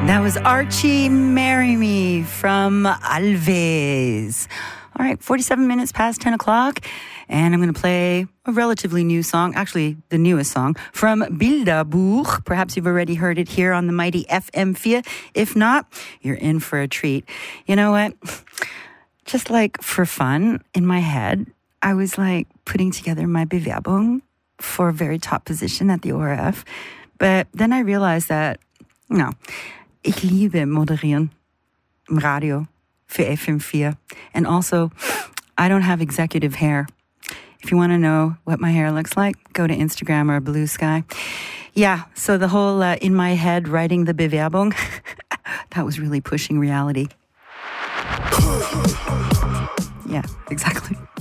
That was Archie Marry Me from Alves. All right, 47 minutes past 10 o'clock, and I'm going to play a relatively new song, actually the newest song, from Bilderbuch. Perhaps you've already heard it here on the mighty FM4. If not, you're in for a treat. You know what? Just like for fun, in my head, I was like putting together my Bewerbung for a very top position at the ORF. But then I realized that, no, ich liebe moderieren im Radio für FM4. And also, I don't have executive hair. If you want to know what my hair looks like, go to Instagram or Blue Sky. Yeah, so the whole in my head writing the Bewerbung, that was really pushing reality. Yeah, exactly.